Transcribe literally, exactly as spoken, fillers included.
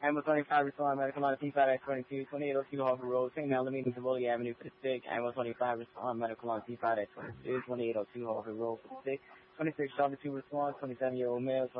Animal twenty-five, respond medical line P five X twenty-two, twenty-eight oh two Harvard Road, Saint Mel, meeting Tivoli Avenue for the sick. Animal twenty-five, respond medical line P five X twenty-two, twenty-eight oh two Harvard Road for the sick. twenty-six, Shelby two, respond, twenty-seven year old male,